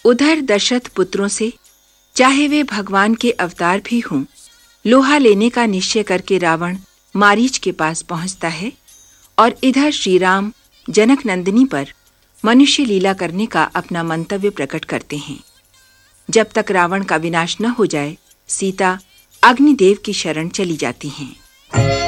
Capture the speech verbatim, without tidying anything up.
उधर दशरथ पुत्रों से, चाहे वे भगवान के अवतार भी हों, लोहा लेने का निश्चय करके रावण मारीच के पास पहुंचता है और इधर श्री राम जनक नंदिनी पर मनुष्य लीला करने का अपना मंतव्य प्रकट करते हैं। जब तक रावण का विनाश न हो जाए, सीता अग्निदेव की शरण चली जाती हैं।